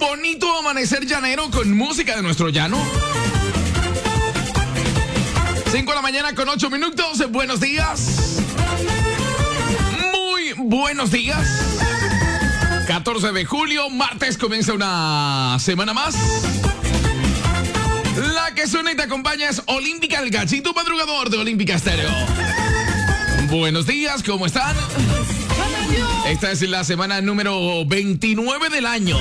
bonito amanecer llanero con música de nuestro llano. 5 de la mañana con 8 minutos. Buenos días. Muy buenos días. 14 de julio, martes, comienza una semana más. La que suena y te acompaña es Olímpica, el gallito madrugador de Olímpica Estéreo. Buenos días, ¿cómo están? Esta es la semana número 29 del año.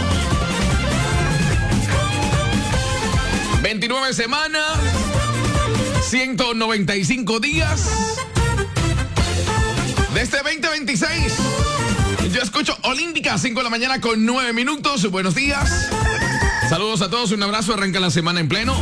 29 semanas, 195 días de este 2026. Yo escucho Olímpica, 5 de la mañana con 9 minutos. Buenos días. Saludos a todos, un abrazo. Arranca la semana en pleno.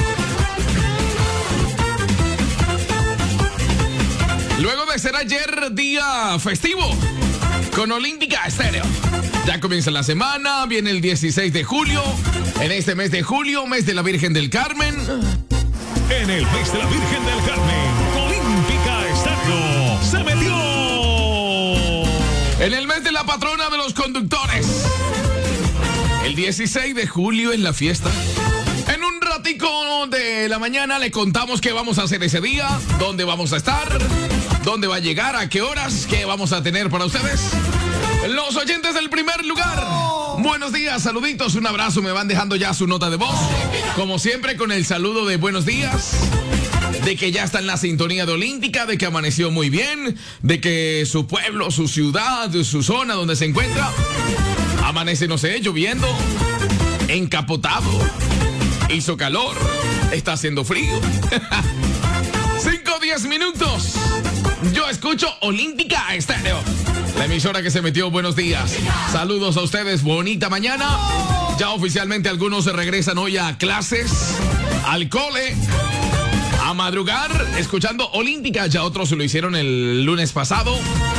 Luego de ser ayer día festivo con Olímpica Estéreo. Ya comienza la semana, viene el 16 de julio. En este mes de julio, mes de la Virgen del Carmen. En el mes de la Virgen del Carmen, Olímpica Estéreo se metió. En el mes de la patrona de los conductores. El 16 de julio en la fiesta. En un ratico de la mañana le contamos qué vamos a hacer ese día, dónde vamos a estar, dónde va a llegar, a qué horas, qué vamos a tener para ustedes. Los oyentes del primer lugar. Buenos días, saluditos, un abrazo, me van dejando ya su nota de voz. Como siempre con el saludo de buenos días. De que ya está en la sintonía de Olímpica, de que amaneció muy bien, de que su pueblo, su ciudad, su zona donde se encuentra, amanece, no sé, lloviendo, encapotado, hizo calor, está haciendo frío. 5-10 minutos. Yo escucho Olímpica Estéreo, la emisora que se metió. Buenos días. Saludos a ustedes, bonita mañana. Ya oficialmente algunos se regresan hoy a clases, al cole, a madrugar, escuchando Olímpica. Ya otros lo hicieron el lunes pasado.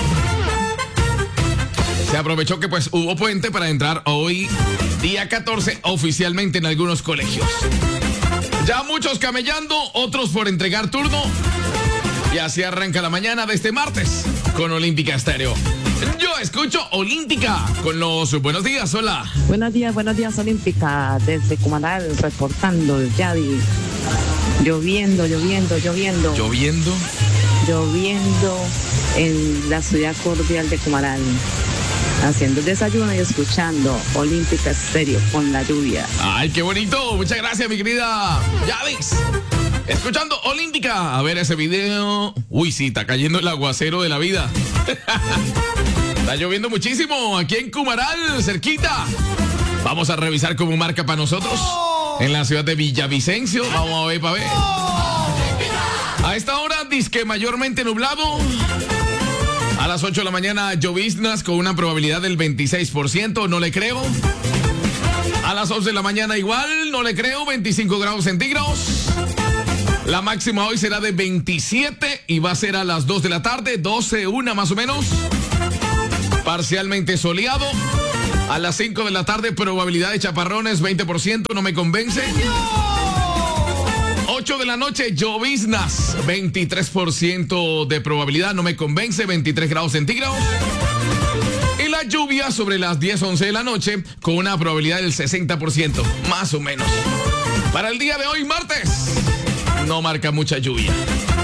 Se aprovechó que pues hubo puente para entrar hoy, día 14, oficialmente en algunos colegios. Ya muchos camellando, otros por entregar turno. Y así arranca la mañana de este martes con Olímpica Estéreo. Yo escucho Olímpica con los buenos días. Hola. Buenos días, Olímpica. Desde Cumaral, reportando el Yadi. Lloviendo. ¿Lloviendo? Lloviendo en la ciudad cordial de Cumaral. Haciendo el desayuno y escuchando Olímpica Estéreo con la lluvia. ¡Ay, qué bonito! Muchas gracias, mi querida Yadis. Escuchando Olímpica. A ver ese video. Uy, sí, está cayendo el aguacero de la vida. Está lloviendo muchísimo aquí en Cumaral, cerquita. Vamos a revisar cómo marca para nosotros. En la ciudad de Villavicencio. Vamos a ver, para ver. A esta hora, disque mayormente nublado. A las 8 de la mañana, lloviznas con una probabilidad del 26%. No le creo. A las 11 de la mañana, igual. No le creo. 25 grados centígrados. La máxima hoy será de 27 y va a ser a las 2 de la tarde, 12, 1 más o menos. Parcialmente soleado. A las 5 de la tarde, probabilidad de chaparrones, 20%, no me convence. 8 de la noche, lloviznas, 23% de probabilidad, no me convence, 23 grados centígrados. Y la lluvia sobre las 10, 11 de la noche, con una probabilidad del 60%, más o menos. Para el día de hoy, martes, no marca mucha lluvia.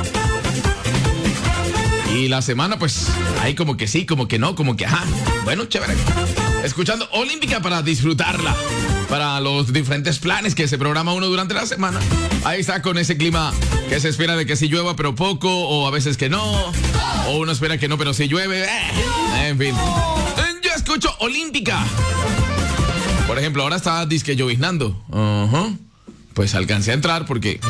Y la semana, pues, ahí como que sí, como que no, como que ajá. Bueno, chévere. Escuchando Olímpica para disfrutarla. Para los diferentes planes que se programa uno durante la semana. Ahí está con ese clima que se espera de que sí llueva, pero poco, o a veces que no. O uno espera que no, pero sí llueve. En fin. Yo escucho Olímpica. Por ejemplo, ahora está disque lloviznando. Pues alcancé a entrar porque...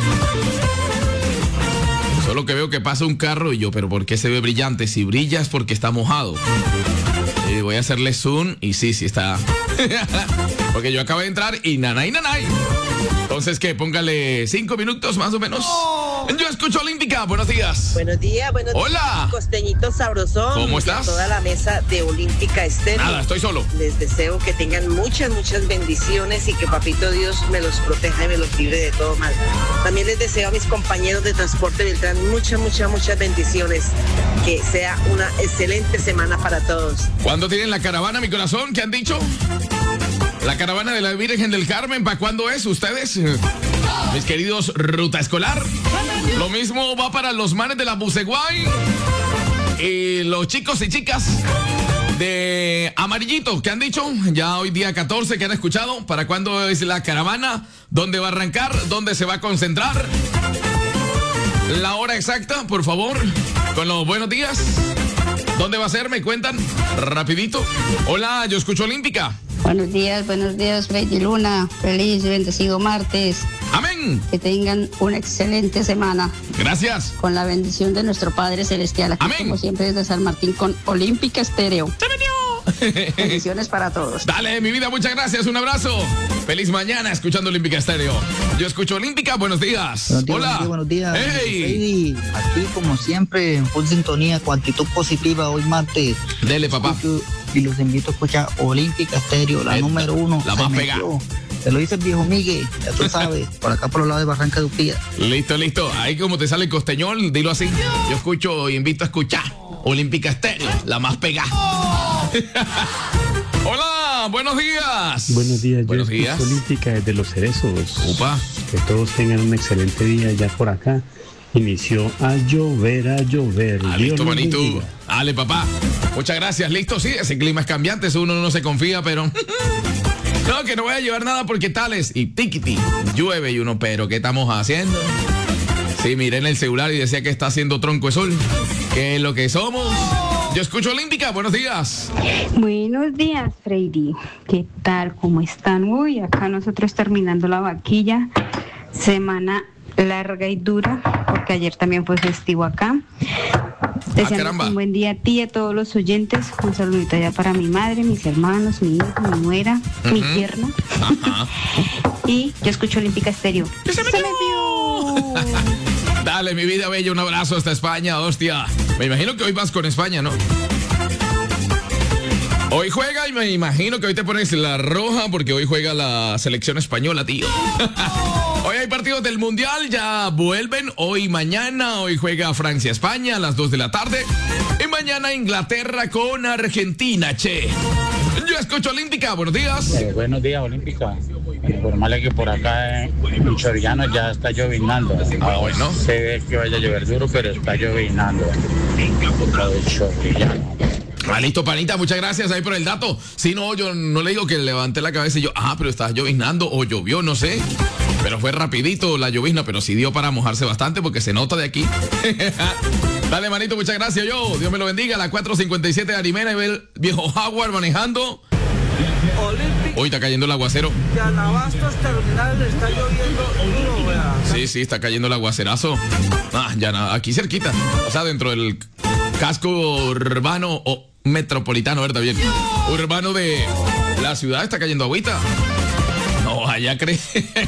Solo que veo que pasa un carro y yo, pero ¿por qué se ve brillante? Si brilla es porque está mojado. Y voy a hacerle zoom y sí está. Porque yo acabo de entrar y nanay. Entonces, ¿qué? Póngale 5 minutos más o menos. Yo escucho Olímpica. Buenos días. Buenos días. Hola. Costeñito sabrosón. ¿Cómo estás? Y a toda la mesa de Olímpica Estéreo. Nada, estoy solo. Les deseo que tengan muchas bendiciones y que Papito Dios me los proteja y me los libre de todo mal. También les deseo a mis compañeros de Transporte Beltrán muchas bendiciones. Que sea una excelente semana para todos. ¿Cuándo tienen la caravana, mi corazón? ¿Qué han dicho? La caravana de la Virgen del Carmen, ¿para cuándo es? ¿Ustedes? Mis queridos Ruta Escolar. Lo mismo va para los manes de la Buceguay y los chicos y chicas de Amarillito, ¿qué han dicho? Ya hoy día 14, ¿qué han escuchado? ¿Para cuándo es la caravana? ¿Dónde va a arrancar? ¿Dónde se va a concentrar? La hora exacta, por favor, con los buenos días. ¿Dónde va a ser? ¿Me cuentan? Rapidito. Hola, yo escucho Olímpica. Buenos días, Freddy Luna. Feliz y bendecido martes. Amén. Que tengan una excelente semana. Gracias. Con la bendición de nuestro Padre Celestial. Aquí, amén. Como siempre, desde San Martín con Olímpica Estéreo. ¡Se vendió! Bendiciones para todos. Dale, mi vida, muchas gracias. Un abrazo. Feliz mañana escuchando Olímpica Estéreo. Yo escucho Olímpica. Buenos días. Buenos días. Hola. Buenos días. Hey. Freddy, aquí como siempre, en full sintonía, con actitud positiva hoy martes. Dele, papá. Y los invito a escuchar Olímpica Estéreo, la número 1. La más pegada. Te lo dice el viejo Miguel, ya tú sabes, por acá por los lados de Barranca de Upía. Listo. Ahí como te sale el costeñol, dilo así. Yo escucho, invito a escuchar Olímpica Estéreo, la más pegada. Hola, buenos días. Buenos días, Buenos días. Olímpica desde Los Cerezos. Upa. Que todos tengan un excelente día ya por acá. Inició a llover. Listo, Dios manito. bendiga. Dale, papá. Muchas gracias. Listo, sí, ese clima es cambiante, eso uno no se confía, pero... No, que no voy a llevar nada porque tales. Y tiquiti, llueve y uno, pero ¿qué estamos haciendo? Sí, miré en el celular y decía que está haciendo tronco de sol. ¿Qué es lo que somos? Yo escucho Olímpica, buenos días. Buenos días, Freddy. ¿Qué tal? ¿Cómo están? Uy, acá nosotros terminando la vaquilla. Semana larga y dura, porque ayer también fue festivo acá. Deseando un buen día a ti y a todos los oyentes. Un saludito allá para mi madre, mis hermanos, mi hijo, mi nuera, mi tierna. Y yo escucho Olímpica Estéreo. ¡Se metió! Dale, mi vida bella, un abrazo hasta España, hostia. Me imagino que hoy vas con España, ¿no? Hoy juega y me imagino que hoy te pones la roja porque hoy juega la selección española, tío. Hoy hay partidos del Mundial, ya vuelven hoy y mañana. Hoy juega Francia-España a las 2 de la tarde. Y mañana Inglaterra con Argentina, che. Yo escucho Olímpica, buenos días. Buenos días, Olímpica. Informarle que por acá en Chorillano ya está llovinando. Bueno. Se ve que vaya a llover duro, pero está llovinando. Lo de Chorillano. Listo, panita, muchas gracias ahí por el dato. Si no, yo no le digo que levanté la cabeza y yo, pero está lloviznando o llovió, no sé. Pero fue rapidito la llovizna, pero sí dio para mojarse bastante porque se nota de aquí. Dale, manito, muchas gracias. Dios me lo bendiga. La 457 de Arimena y ve el viejo Howard manejando. Hoy está cayendo el aguacero. Ya en Abastos Terminal está lloviendo duro, ¿verdad? Sí, está cayendo el aguacerazo. Ya nada, aquí cerquita. O sea, dentro del casco urbano o metropolitano, ¿verdad? Bien. Urbano de la ciudad está cayendo agüita. No, allá cree.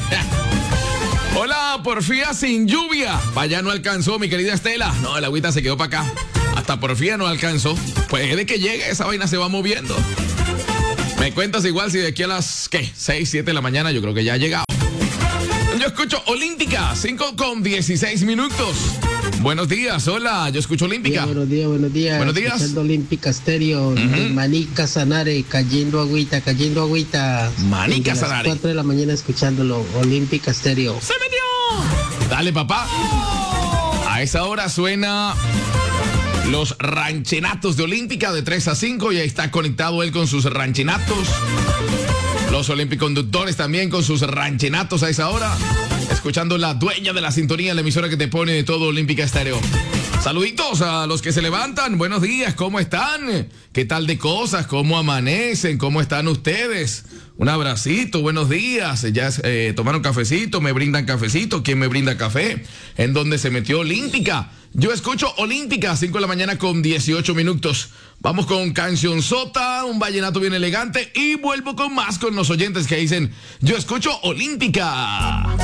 Hola, Porfía sin lluvia. Para allá no alcanzó, mi querida Estela. No, el agüita se quedó para acá. Hasta Porfía no alcanzó. Pues de que llegue, esa vaina se va moviendo. Me cuentas igual si de aquí a las, 6, 7 de la mañana, yo creo que ya ha llegado. Yo escucho Olímpica, 5:16. Buenos días, hola, yo escucho Olímpica. Buenos días. Buenos días. Escuchando Olímpica Estéreo, Maní Casanare, cayendo agüita. Maní Casanare. A las 4 de la mañana escuchándolo, Olímpica Estéreo. ¡Se metió! Dale, papá. A esa hora suena los ranchenatos de Olímpica de 3 a 5 y ahí está conectado él con sus ranchenatos. Los olímpiconductores también con sus ranchenatos a esa hora. Escuchando la dueña de la sintonía, la emisora que te pone de todo Olímpica Estéreo. Saluditos a los que se levantan. Buenos días, ¿cómo están? ¿Qué tal de cosas? ¿Cómo amanecen? ¿Cómo están ustedes? Un abracito, buenos días. Ya tomaron cafecito, me brindan cafecito. ¿Quién me brinda café? ¿En dónde se metió Olímpica? Yo escucho Olímpica, 5 de la mañana con 18 minutos. Vamos con cancionzota, un vallenato bien elegante y vuelvo con más con los oyentes que dicen, yo escucho Olímpica.